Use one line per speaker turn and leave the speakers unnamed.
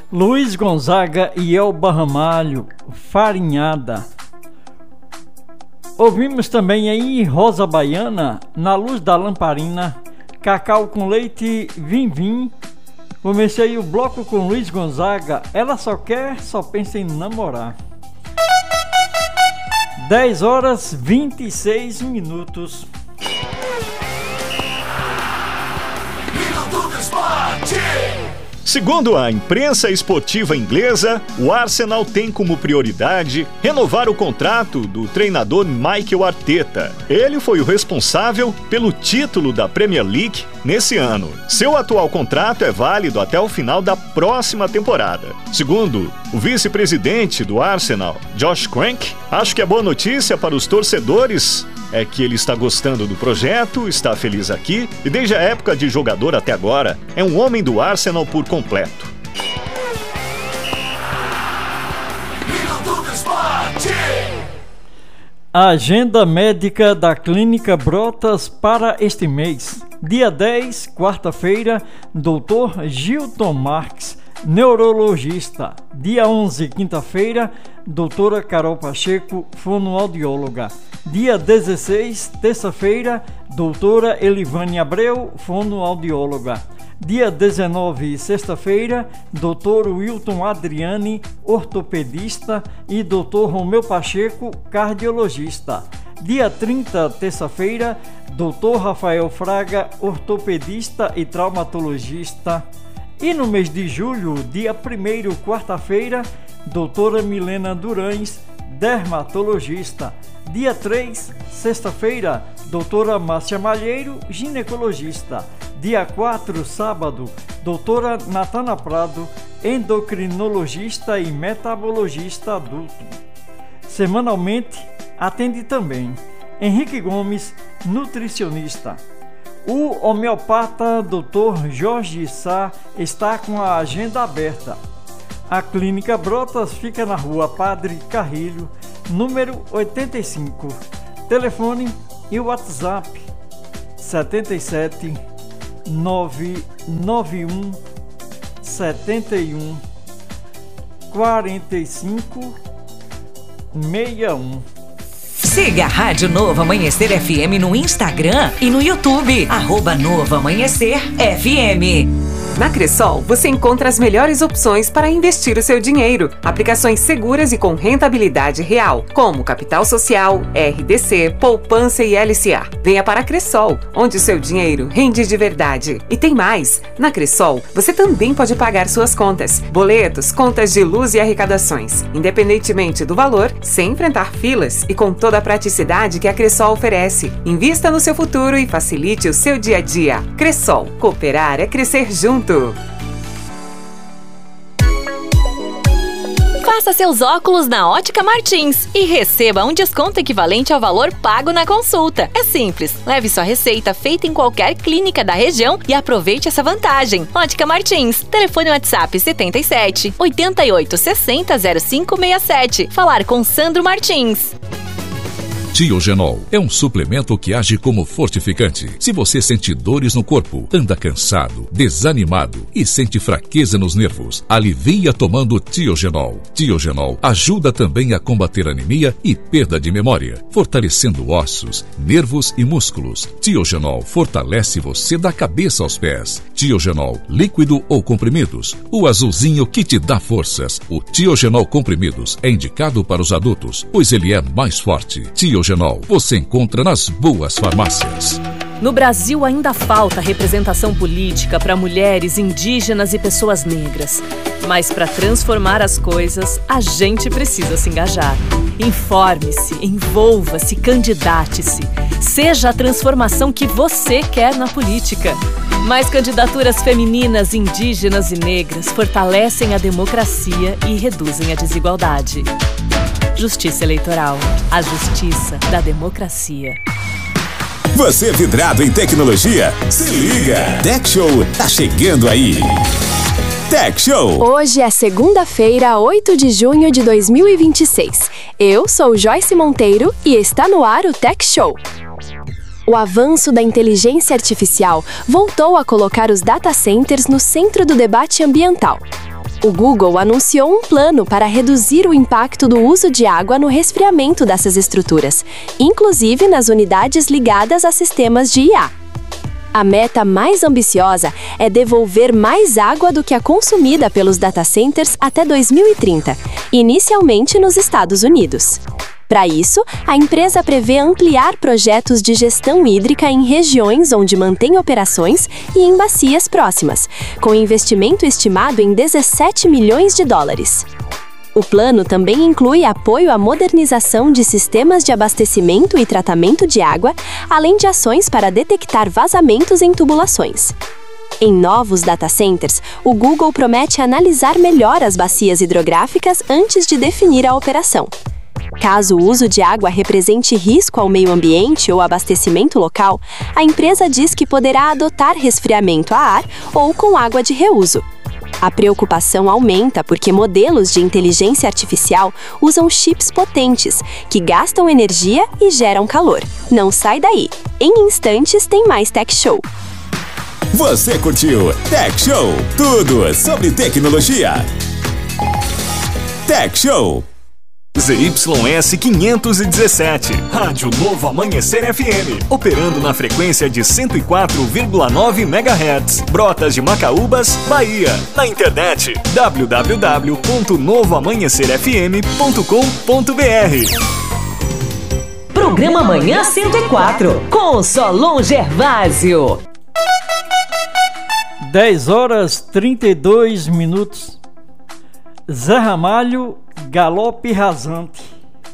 Luiz Gonzaga e Elba Ramalho, Farinhada. Ouvimos também aí Rosa Baiana, Na Luz da Lamparina, Cacau com Leite, Vim Vim. Comecei o bloco com Luiz Gonzaga, Ela só pensa em namorar. 10h26.
Segundo a imprensa esportiva inglesa, o Arsenal tem como prioridade renovar o contrato do treinador Mikel Arteta. Ele foi o responsável pelo título da Premier League nesse ano. Seu atual contrato é válido até o final da próxima temporada. Segundo o vice-presidente do Arsenal, Josh Kroenke, acho que a boa notícia para os torcedores é que ele está gostando do projeto, está feliz aqui e desde a época de jogador até agora é um homem do Arsenal por completo.
A agenda médica da Clínica Brotas para este mês. Dia 10, quarta-feira, Dr. Gilton Marques, neurologista. Dia 11, quinta-feira, doutora Carol Pacheco, fonoaudióloga. Dia 16, terça-feira, doutora Elivane Abreu, fonoaudióloga. Dia 19, sexta-feira, doutor Wilton Adriani, ortopedista, e doutor Romeu Pacheco, cardiologista. Dia 30, terça-feira, doutor Rafael Fraga, ortopedista e traumatologista. E no mês de julho, dia 1º, quarta-feira, doutora Milena Durães, dermatologista. Dia 3, sexta-feira, doutora Márcia Malheiro, ginecologista. Dia 4, sábado, doutora Natana Prado, endocrinologista e metabologista adulto. Semanalmente, atende também Henrique Gomes, nutricionista. O homeopata Dr. Jorge Sá está com a agenda aberta. A Clínica Brotas fica na rua Padre Carrilho, número 85. Telefone e WhatsApp 77 991 71 45 61.
Siga a Rádio Novo Amanhecer FM no Instagram e no YouTube, @Novo Amanhecer FM.
Na Cressol, você encontra as melhores opções para investir o seu dinheiro. Aplicações seguras e com rentabilidade real, como Capital Social, RDC, Poupança e LCA. Venha para a Cressol, onde o seu dinheiro rende de verdade. E tem mais! Na Cressol, você também pode pagar suas contas, boletos, contas de luz e arrecadações, independentemente do valor, sem enfrentar filas e com toda a praticidade que a Cressol oferece. Invista no seu futuro e facilite o seu dia a dia. Cressol, cooperar é crescer junto.
Faça seus óculos na Ótica Martins e receba um desconto equivalente ao valor pago na consulta. É simples, leve sua receita feita em qualquer clínica da região e aproveite essa vantagem. Ótica Martins, telefone WhatsApp 77 88 60 0567. Falar com Sandro Martins.
Tiogenol é um suplemento que age como fortificante. Se você sente dores no corpo, anda cansado, desanimado e sente fraqueza nos nervos, alivia tomando Tiogenol. Tiogenol ajuda também a combater anemia e perda de memória, fortalecendo ossos, nervos e músculos. Tiogenol fortalece você da cabeça aos pés. Tiogenol, líquido ou comprimidos, o azulzinho que te dá forças. O Tiogenol comprimidos é indicado para os adultos, pois ele é mais forte. Tiogenol você encontra nas boas farmácias.
No Brasil ainda falta representação política para mulheres, indígenas e pessoas negras. Mas para transformar as coisas, a gente precisa se engajar. Informe-se, envolva-se, candidate-se. Seja a transformação que você quer na política. Mais candidaturas femininas, indígenas e negras fortalecem a democracia e reduzem a desigualdade. Justiça Eleitoral, a justiça da democracia.
Você vidrado em tecnologia? Se liga! Tech Show tá chegando aí! Tech Show!
Hoje é segunda-feira, 8 de junho de 2026. Eu sou Joyce Monteiro e está no ar o Tech Show. O avanço da inteligência artificial voltou a colocar os data centers no centro do debate ambiental. O Google anunciou um plano para reduzir o impacto do uso de água no resfriamento dessas estruturas, inclusive nas unidades ligadas a sistemas de IA. A meta mais ambiciosa é devolver mais água do que a consumida pelos data centers até 2030, inicialmente nos Estados Unidos. Para isso, a empresa prevê ampliar projetos de gestão hídrica em regiões onde mantém operações e em bacias próximas, com investimento estimado em 17 milhões de dólares. O plano também inclui apoio à modernização de sistemas de abastecimento e tratamento de água, além de ações para detectar vazamentos em tubulações. Em novos data centers, o Google promete analisar melhor as bacias hidrográficas antes de definir a operação. Caso o uso de água represente risco ao meio ambiente ou abastecimento local, a empresa diz que poderá adotar resfriamento a ar ou com água de reuso. A preocupação aumenta porque modelos de inteligência artificial usam chips potentes, que gastam energia e geram calor. Não sai daí! Em instantes tem mais Tech Show.
Você curtiu Tech Show? Tudo sobre tecnologia. Tech Show.
ZYS 517, Rádio Novo Amanhecer FM, operando na frequência de 104,9 MHz, Brotas de Macaúbas, Bahia. Na internet, www.novoamanhecerfm.com.br.
Programa Manhã 104, com Solon Gervásio.
10h32. Zé Ramalho, galope rasante.